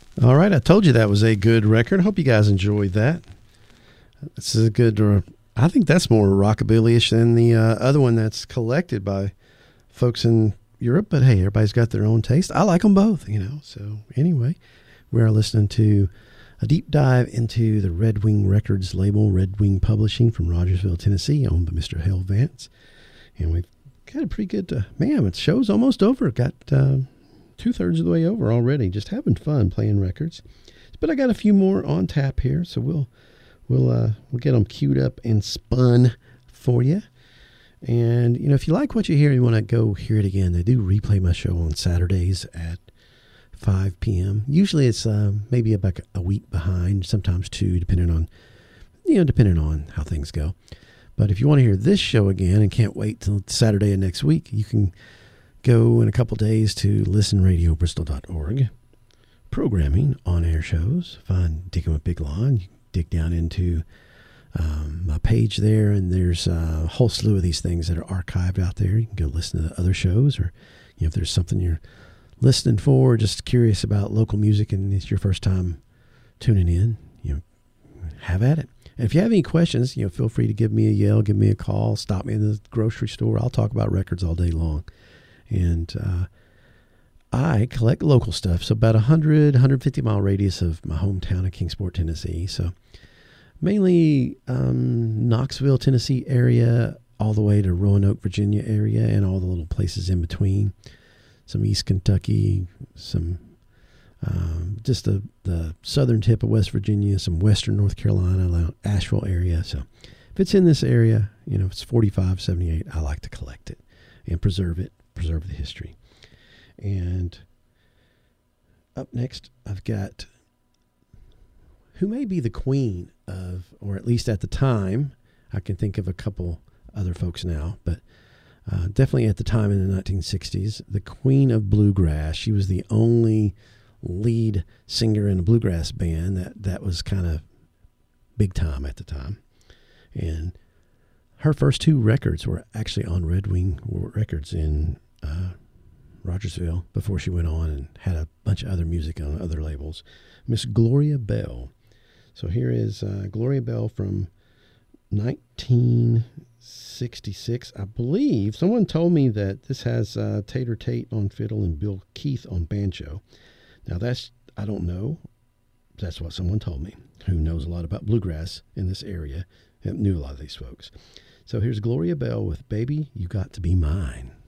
All right, I told you that was a good record. Hope you guys enjoyed that. This is a good, I think that's more rockabilly-ish than the other one that's collected by folks in Europe. But hey, everybody's got their own taste. I like them both, So anyway, we are listening to a deep dive into the Red Wing Records label, Red Wing Publishing from Rogersville, Tennessee, owned by Mr. Hal Vance. And we've got a pretty good, man, the show's almost over. Got 2/3 of the way over already. Just having fun playing records. But I got a few more on tap here, so we'll get them queued up and spun for you. And, if you like what you hear, you want to go hear it again, they do replay my show on Saturdays at 5 p.m. Usually it's maybe about a week behind, sometimes two, depending on how things go. But if you want to hear this show again and can't wait till Saturday of next week, you can go in a couple days to listenradiobristol.org. Programming, on-air shows. Find Digging with Big Lon. You can dig down into my page there, and there's a whole slew of these things that are archived out there. You can go listen to the other shows, or if there's something you're listening for, just curious about local music and it's your first time tuning in, have at it. And if you have any questions, feel free to give me a yell, give me a call, stop me in the grocery store. I'll talk about records all day long. And I collect local stuff, so about 150 mile radius of my hometown of Kingsport, Tennessee. So mainly Knoxville, Tennessee area, all the way to Roanoke, Virginia area, and all the little places in between. Some East Kentucky, some just the southern tip of West Virginia, some western North Carolina, Asheville area. So if it's in this area, if it's 45, 78, I like to collect it and preserve the history. And up next, I've got who may be the queen of, or at least at the time, I can think of a couple other folks now, but definitely at the time in the 1960s, the queen of bluegrass. She was the only lead singer in a bluegrass band that was kind of big time at the time. And her first two records were actually on Red Wing Records in Rogersville before she went on and had a bunch of other music on other labels. Miss Gloria Bell. So here is Gloria Bell from 1966. I believe someone told me that this has Tater Tate on fiddle and Bill Keith on banjo. Now I don't know. That's what someone told me, who knows a lot about bluegrass in this area and knew a lot of these folks. So here's Gloria Bell with Baby, You Got to Be Mine.